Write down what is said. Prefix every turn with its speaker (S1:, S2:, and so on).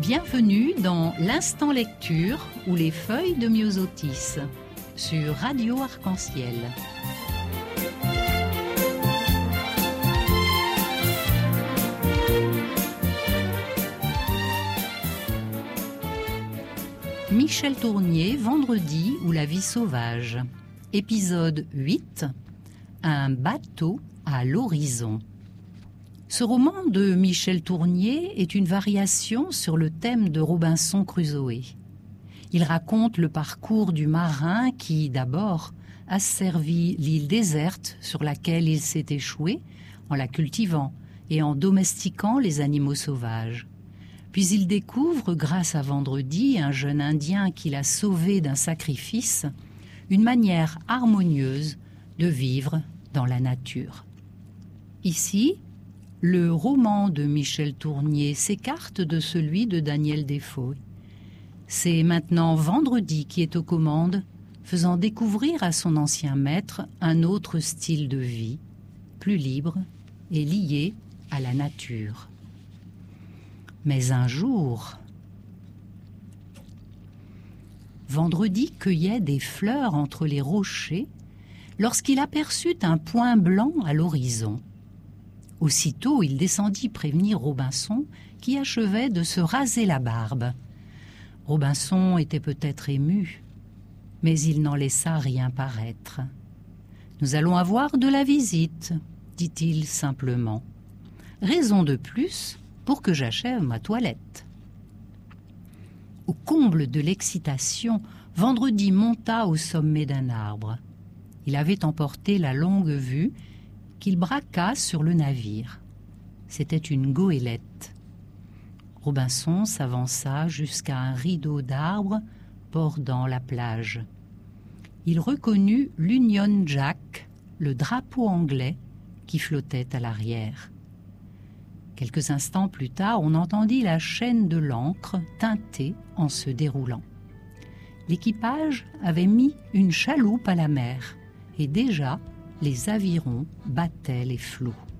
S1: Bienvenue dans l'Instant Lecture ou les feuilles de Myosotis sur Radio Arc-en-Ciel. Michel Tournier, Vendredi ou la vie sauvage. Épisode 8. Un bateau à l'horizon. Ce roman de Michel Tournier est une variation sur le thème de Robinson Crusoé. Il raconte le parcours du marin qui, d'abord, asservit l'île déserte sur laquelle il s'est échoué en la cultivant et en domestiquant les animaux sauvages. Puis il découvre, grâce à Vendredi, un jeune Indien qui l'a sauvé d'un sacrifice, une manière harmonieuse de vivre dans la nature. Ici, le roman de Michel Tournier s'écarte de celui de Daniel Defoe. C'est maintenant Vendredi qui est aux commandes, faisant découvrir à son ancien maître un autre style de vie, plus libre et lié à la nature. Mais un jour, Vendredi cueillait des fleurs entre les rochers lorsqu'il aperçut un point blanc à l'horizon. Aussitôt, il descendit prévenir Robinson qui achevait de se raser la barbe. Robinson était peut-être ému, mais il n'en laissa rien paraître. « Nous allons avoir de la visite, dit-il simplement. Raison de plus pour que j'achève ma toilette. » Au comble de l'excitation, Vendredi monta au sommet d'un arbre. Il avait emporté la longue vue qu'il braqua sur le navire. C'était une goélette. Robinson s'avança jusqu'à un rideau d'arbres bordant la plage. Il reconnut l'Union Jack, le drapeau anglais qui flottait à l'arrière. Quelques instants plus tard, on entendit la chaîne de l'ancre teinter en se déroulant. L'équipage avait mis une chaloupe à la mer et déjà les avirons battaient les flots.